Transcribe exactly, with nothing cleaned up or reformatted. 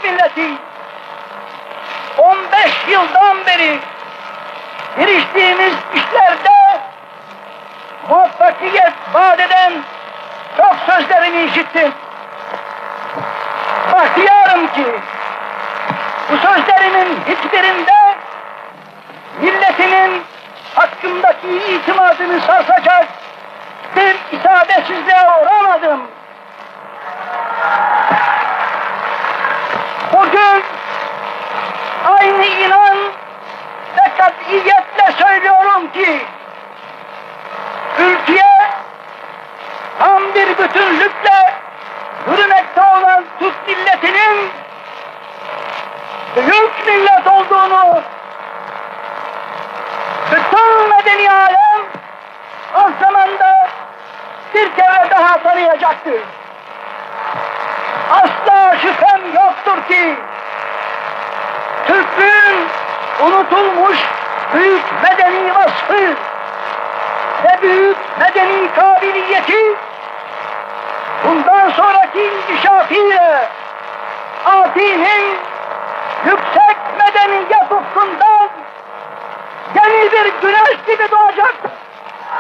milleti on beş yıldan beri giriştiğimiz işlerde muvaffakiyet vaat eden çok sözlerini işittim. Bahtiyarım ki bu sözlerimin hiçbirinde milletinin hakkımdaki itimadını sarsacak bir isabetsizliğe uğramadım. Bugün aynı inan ve katiyetle söylüyorum ki ülkeye tam bir bütünlükle yürümekte olan Türk milletinin büyük millet olduğunu bütün medeni alem az zamanda bir kere daha tanıyacaktır. Asla şüphem yoktur ki Türklüğün unutulmuş büyük medeni vasfı ve büyük medeni kabiliyeti bundan sonraki inkişafıyla Ati'nin yüksek medeniyet ufkundan yeni bir güneş gibi doğacaktır.